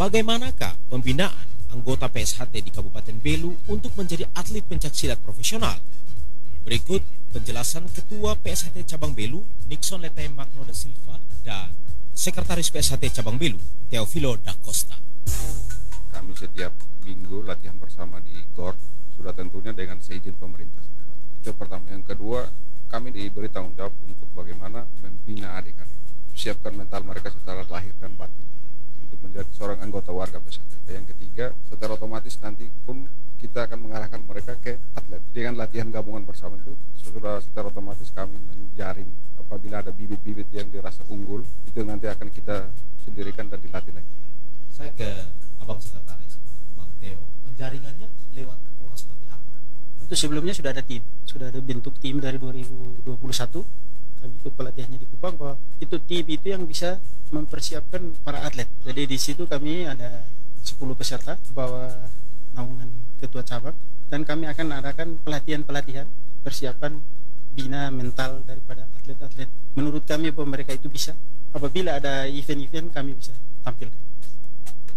Bagaimanakah pembinaan anggota PSHT di Kabupaten Belu untuk menjadi atlet pencaksilat profesional? Berikut penjelasan Ketua PSHT Cabang Belu, Nixon Letai Magno da Silva, dan Sekretaris PSHT Cabang Belu, Teofilo da Costa. Kami setiap minggu latihan bersama di GOR, sudah tentunya dengan seizin pemerintah setempat. Itu pertama. Yang kedua, kami diberi tanggung jawab untuk bagaimana membina adik-adik, siapkan mental mereka secara lahir dan batin untuk menjadi seorang anggota warga PSHT. Yang ketiga, secara otomatis nanti pun kita akan mengarahkan mereka ke atlet. Dengan latihan gabungan bersama itu sudah secara otomatis kami menjaring apabila ada bibit-bibit yang dirasa unggul, itu nanti akan kita sendirikan dan dilatih lagi. Saya ke Abang Sekretaris, Bang Teo. Penjaringannya lewat pola seperti apa? Itu sebelumnya sudah ada tim, sudah ada bentuk tim dari 2021. Kami ikut pelatihannya di Kupang, bahwa itu tim itu yang bisa mempersiapkan para atlet. Jadi di situ kami ada 10 peserta bahwa naungan ketua cabang, dan kami akan adakan pelatihan-pelatihan persiapan bina mental daripada atlet-atlet. Menurut kami bahwa mereka itu bisa, apabila ada event-event kami bisa tampilkan.